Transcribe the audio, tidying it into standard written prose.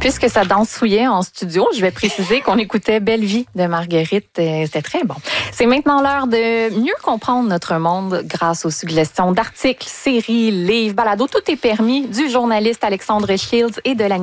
Puisque ça dansouillait en studio, je vais préciser qu'on écoutait Belle Vie de Marguerite. C'était très bon. C'est maintenant l'heure de mieux comprendre notre monde grâce aux suggestions d'articles, séries, livres, balados. Tout est permis du journaliste Alexandre Shields et de l'animateur